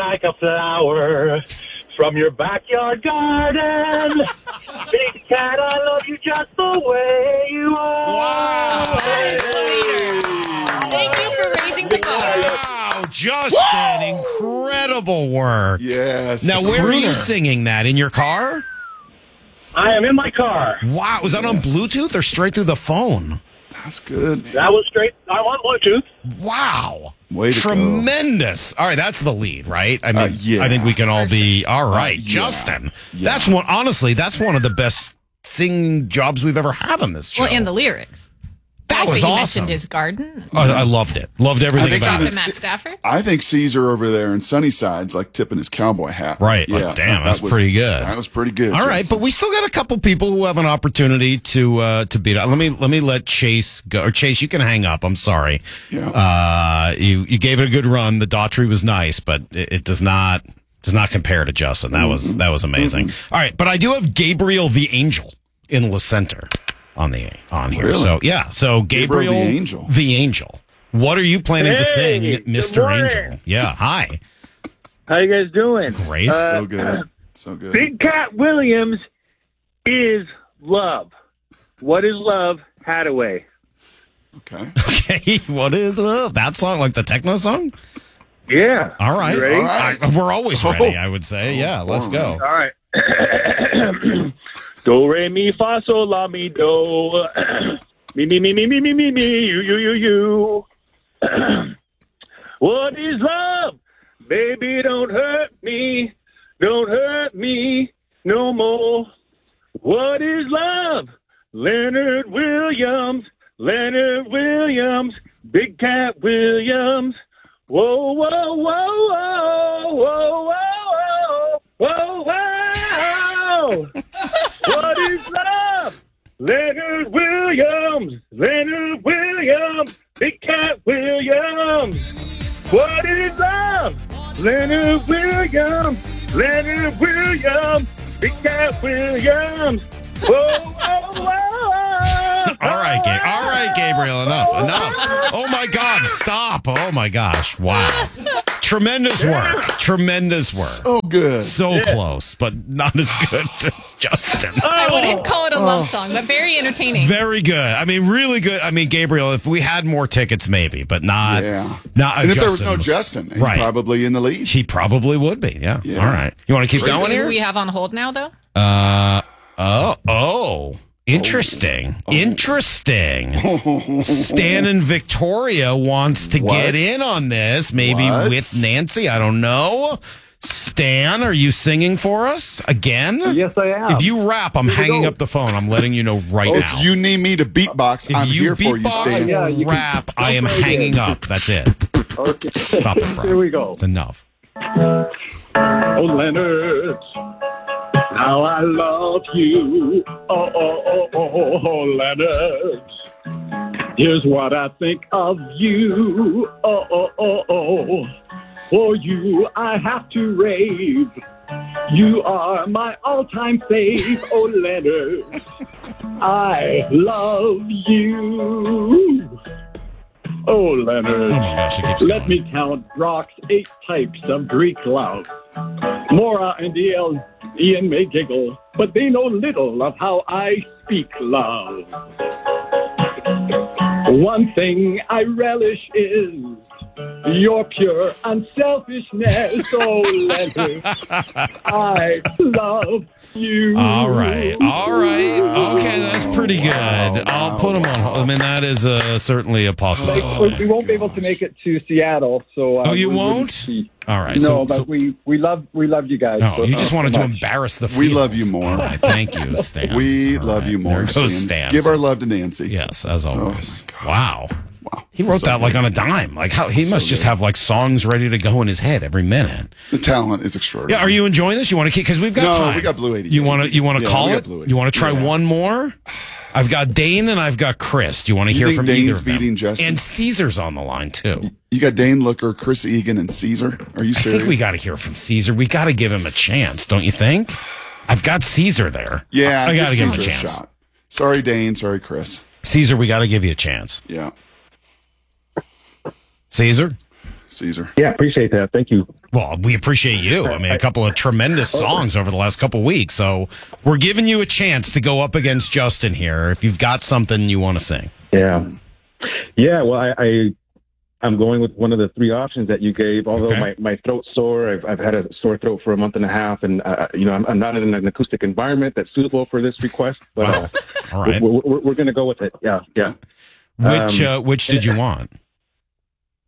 like a flower from your backyard garden. Big cat, I love you just the way you are. Wow. Thank you for raising the bar. Wow, Justin, incredible work. Yes. Now, where are you singing that? In your car? I am in my car. Wow, was that on Bluetooth or straight through the phone? That's good. That was straight. I'm on Bluetooth. Wow. Way to Tremendous. All right, that's the lead, right? I mean, yeah. I think we can all be, all right, Justin. Yeah. That's honestly, that's one of the best singing jobs we've ever had on this show. Well, and the lyrics. That was you awesome. mentioned his garden. I loved it. Loved everything about To it. Matt Stafford. I think Caesar over there in Sunnyside's like tipping his cowboy hat. Right. Yeah. Like, damn, that's was pretty good. That was pretty good. All right, Justin. but we still got a couple people who have an opportunity to beat it. Let me let Chase go. Or Chase, you can hang up. I'm sorry. Yeah. You gave it a good run. The Daughtry was nice, but it does not compare to Justin. That was amazing. All right, but I do have Gabriel the Angel in the center on here. Really? So yeah, so Gabriel the Angel. What are you planning to sing, Mr. Angel? Yeah, hi. How you guys doing? Great. So good. So good. Big Cat Williams is love. What is love? Hadaway. Okay. Okay, what is love? That song, like the techno song? Yeah. All right. You ready? All right. We're always ready, I would say. Yeah, let's go. All right. Do, re, mi, fa, sol, la, mi, do. Me, you. What is love? Baby, don't hurt me. Don't hurt me no more. What is love? Leonard Williams. Big Cat Williams. Whoa, whoa, whoa, whoa, whoa, whoa, whoa. What is love? Leonard Williams. Big Cat Williams. What is love? Leonard Williams. Big Cat Williams. Whoa, whoa, whoa. All right, Gabriel, enough. Oh my God, stop. Oh my gosh, wow. Tremendous work. So good. So close, but not as good as Justin. I wouldn't call it a love song, but very entertaining. Very good. I mean, really good. I mean, Gabriel, if we had more tickets, maybe, but not. Yeah. Not. And if there was Justin no Justin, he'd right? probably in the lead. He probably would be. Yeah. Yeah. All right. You want to keep So going who here? we have on hold now, though? Interesting. Stan in Victoria wants to get in on this, maybe with Nancy. I don't know. Stan, are you singing for us again? Yes, I am. If you rap, I'm hanging up the phone. I'm letting you know right now. If you need me to beatbox, If I'm you here for you, beatbox Stan. Yeah, you can- rap, I am hanging up. That's it. Okay. Stop it, Brian. Here we go. It's enough. Oh, Leonard, how I love you. Oh, Leonard. Here's what I think of you. Oh. For you, I have to rave. You are my all-time fave. Oh, Leonard, I love you. Oh, Leonard. Oh my gosh, it keeps Let going. me count Brock's 8 types of Greek love. Mora and Ian may giggle, but they know little of how I speak love. One thing I relish is your pure unselfishness. Oh, Leonard, I love you. All right. Okay, that's pretty good. I'll put him on hold. I mean, that is certainly a possibility. We won't be able to make it to Seattle, so. Oh, you we wouldn't won't? be- All right. No, but we love you guys. No, so- you just wanted so to much. embarrass the We Fields. love you more. All right, thank you, Stan. We All love right, you more. There goes Stan. Give our love to Nancy. Yes, as always. Oh, Wow. Wow. He wrote So that like good. on a dime. Like how he must just good. have like songs ready to go in his head every minute. The talent is extraordinary. Yeah, are you enjoying this? You want to keep because we've got No, time. we got Blue 88. You want to Yeah, call we got it? Blue You want to try 88. one more? I've got Dane and I've got Chris. Do you want to You hear think from Dane's either of them? beating Justin? And Caesar's on the line too. You got Dane Looker, Chris Egan, and Caesar. Are you I serious? think we got to hear from Caesar. We got to give him a chance, don't you think? I've got Caesar there. Yeah, I got to give him a Caesar chance. shot. Sorry, Dane. Sorry, Chris. Caesar, we got to give you a chance. Yeah. Caesar? Caesar. Yeah, appreciate that. Thank you. Well, we appreciate you. I mean, a couple of tremendous songs over the last couple of weeks. So we're giving you a chance to go up against Justin here if you've got something you want to sing. Yeah. Yeah, well, I'm going with one of the three options that you gave. Although my throat's sore, I've had a sore throat for a month and a half, and I'm not in an acoustic environment that's suitable for this request. But all right, we're going to go with it. Yeah. Which did you want?